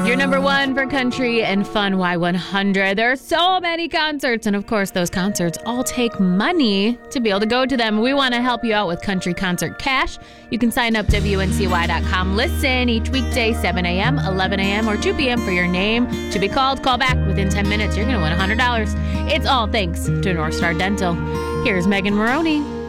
Your number one for country and fun Y100. There are so many concerts, and of course, those concerts all take money to be able to go to them. We want to help you out with Country Concert Cash. You can sign up WNCY.com. Listen each weekday, 7 a.m., 11 a.m., or 2 p.m. for your name to be called. Call back within 10 minutes. You're going to win $100. It's all thanks to North Star Dental. Here's Megan Maroney.